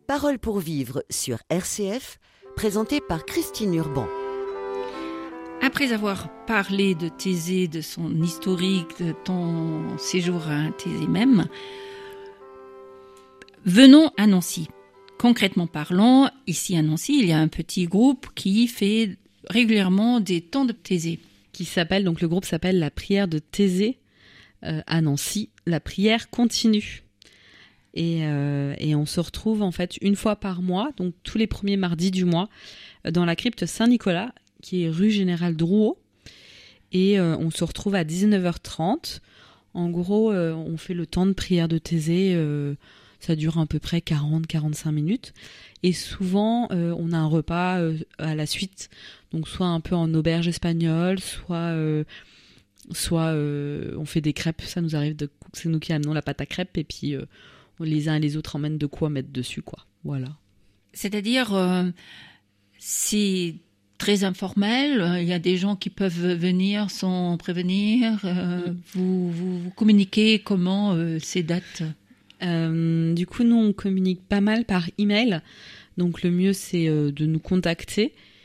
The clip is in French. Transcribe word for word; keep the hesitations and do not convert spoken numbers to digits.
Paroles pour vivre sur R C F, présenté par Christine Urban. Après avoir parlé de Thésée, de son historique, de ton séjour à Thésée même, venons à Nancy. Concrètement parlant, ici à Nancy, il y a un petit groupe qui fait régulièrement des temps de Thésée. Qui s'appelle, donc le groupe s'appelle la prière de Thésée euh, à Nancy, la prière continue. Et, euh, et on se retrouve en fait une fois par mois, donc tous les premiers mardis du mois, dans la crypte Saint-Nicolas, qui est rue Général Drouot. Et euh, on se retrouve à dix-neuf heures trente. En gros, euh, on fait le temps de prière de Thésée, euh, ça dure à peu près quarante à quarante-cinq minutes. Et souvent, euh, on a un repas euh, à la suite, donc soit un peu en auberge espagnole, soit, euh, soit euh, on fait des crêpes. Ça nous arrive, de, c'est nous qui amenons la pâte à crêpes et puis euh, les uns et les autres emmènent de quoi mettre dessus, quoi. Voilà. C'est-à-dire, euh, c'est très informel. Il y a des gens qui peuvent venir sans prévenir. Euh, mmh. vous, vous, vous communiquez comment euh, ces dates ? Euh, du coup, nous, on communique pas mal par email. Donc, le mieux, c'est euh, de nous contacter.